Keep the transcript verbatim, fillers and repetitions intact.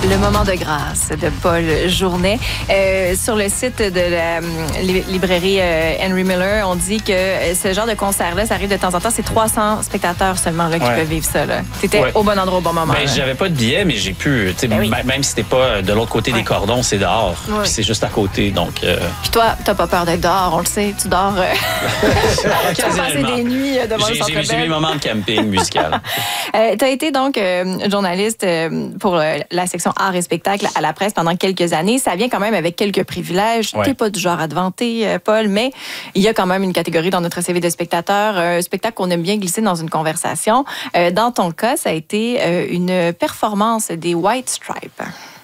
Le moment de grâce de Paul Journet. Euh, sur le site de la euh, librairie euh, Henry Miller, on dit que ce genre de concert-là, ça arrive de temps en temps. C'est trois cents spectateurs seulement là, qui ouais. peuvent vivre ça. Tu étais ouais. au bon endroit au bon moment. Ben, j'avais pas de billet, mais j'ai pu. Ben oui. Même si c'était pas de l'autre côté ouais. des cordons, c'est dehors. Ouais. Puis c'est juste à côté. Donc, euh... Puis toi, t'as pas peur d'être dehors, on le sait. Tu dors. Euh... tu as passé des nuits devant j'ai, le Centre Bell. J'ai mes moments de camping musical. euh, tu as été donc euh, journaliste euh, pour euh, la section art et spectacle à la presse pendant quelques années. Ça vient quand même avec quelques privilèges. Ouais. Tu n'es pas du genre à te vanter, euh, Paul, mais il y a quand même une catégorie dans notre C V de spectateurs, un spectacle qu'on aime bien glisser dans une conversation. Euh, dans ton cas, ça a été euh, une performance des White Stripes.